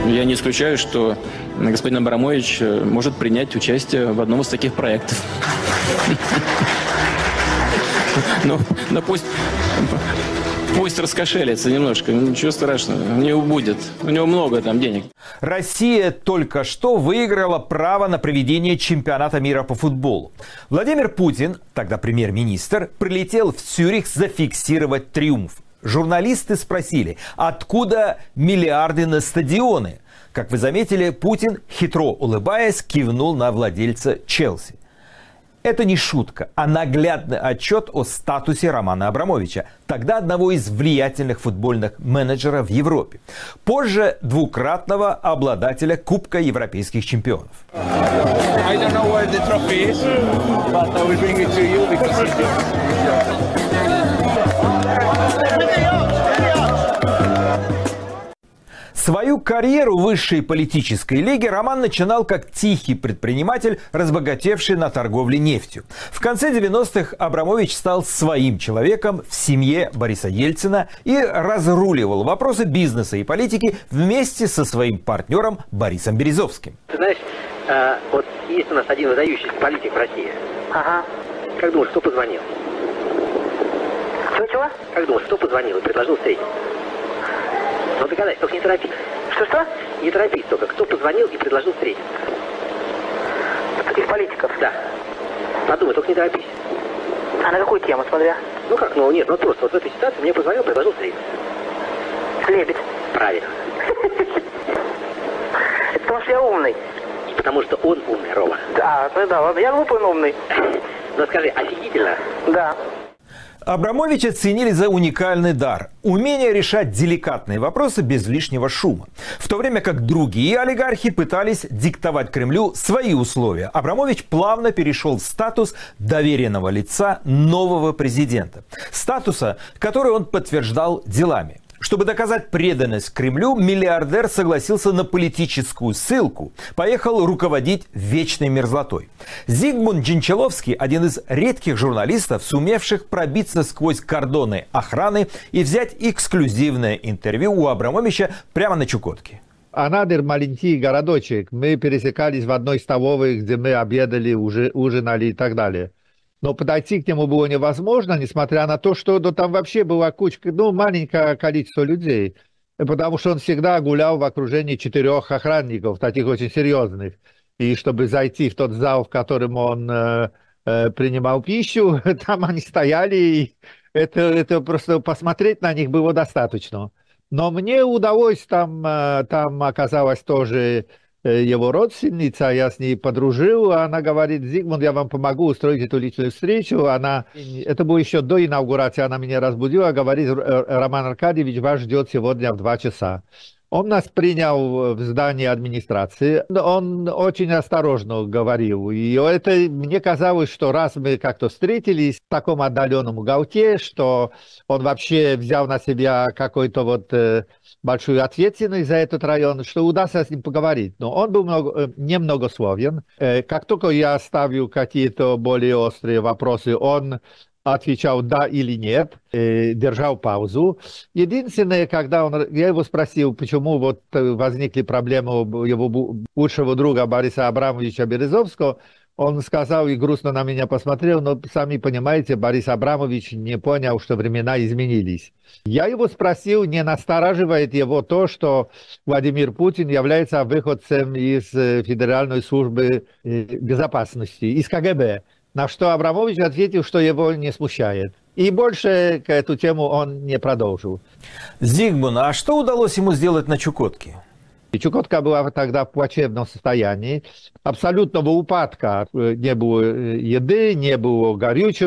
Я не исключаю, что господин Абрамович может принять участие в одном из таких проектов. Ну, пусть раскошелится немножко, ничего страшного, у него будет, у него много там денег. Россия только что выиграла право на проведение чемпионата мира по футболу. Владимир Путин, тогда премьер-министр, прилетел в Цюрих зафиксировать триумф. Журналисты спросили, откуда миллиарды на стадионы? Как вы заметили, Путин, хитро улыбаясь, кивнул на владельца Челси. Это не шутка, а наглядный отчет о статусе Романа Абрамовича, тогда одного из влиятельных футбольных менеджеров в Европе. Позже двукратного обладателя Кубка европейских чемпионов. Свою карьеру в высшей политической лиге Роман начинал как тихий предприниматель, разбогатевший на торговле нефтью. В конце 90-х Абрамович стал своим человеком в семье Бориса Ельцина и разруливал вопросы бизнеса и политики вместе со своим партнером Борисом Березовским. Ты знаешь, вот есть у нас один выдающийся политик в России. Ага. Как думаешь, кто позвонил? Чего? Как думаешь, кто позвонил и предложил встретиться? Ну догадайся, только не торопись. Что? Не торопись только. Кто позвонил и предложил встретиться? Из политиков? Да. Подумай, только не торопись. А на какую тему, смотря? Ну как, ну нет, ну просто вот в этой ситуации мне позвонил, предложил встретиться. Лебедь. Правильно. Это потому что я умный. И потому что он умный, Рома. Да, ну да, ладно, я глупый, но умный. Ну скажи, офигительно? Да. Абрамовича ценили за уникальный дар – умение решать деликатные вопросы без лишнего шума. В то время как другие олигархи пытались диктовать Кремлю свои условия, Абрамович плавно перешел в статус доверенного лица нового президента. Статуса, который он подтверждал делами. Чтобы доказать преданность Кремлю, миллиардер согласился на политическую ссылку. Поехал руководить вечной мерзлотой. Зигмунд Дженчаловский – один из редких журналистов, сумевших пробиться сквозь кордоны охраны и взять эксклюзивное интервью у Абрамовича прямо на Чукотке. Анадырь – маленький городочек. Мы пересекались в одной столовой, где мы обедали, ужинали и так далее. Но подойти к нему было невозможно, несмотря на то, что там вообще была кучка, маленькое количество людей. Потому что он всегда гулял в окружении 4 охранников, таких очень серьезных. И чтобы зайти в тот зал, в котором он принимал пищу, там они стояли, и это просто посмотреть на них было достаточно. Но мне удалось, там оказалась тоже его родственница, я с ней подружил, она говорит: Зигмунд, я вам помогу устроить эту личную встречу. Это было еще до инаугурации, она меня разбудила, говорит: Роман Аркадьевич вас ждет сегодня в 2 часа. Он нас принял в здании администрации, он очень осторожно говорил, и это мне казалось, что раз мы как-то встретились в таком отдаленном уголке, что он вообще взял на себя какой-то большую ответственность за этот район, что удастся с ним поговорить. Но он был немногословен. Как только я ставил какие-то более острые вопросы, он отвечал да или нет, держал паузу. Единственное, когда я его спросил, почему возникли проблемы у его лучшего друга Бориса Абрамовича Березовского, он сказал и грустно на меня посмотрел: но сами понимаете, Борис Абрамович не понял, что времена изменились. Я его спросил, не настораживает его то, что Владимир Путин является выходцем из Федеральной службы безопасности, из КГБ. На что Абрамович ответил, что его не смущает. И больше эту тему он не продолжил. Зигмунд, а что удалось ему сделать на Чукотке? Чукотка была тогда в плачевном состоянии. Абсолютного упадка. Не было еды, не было горючего.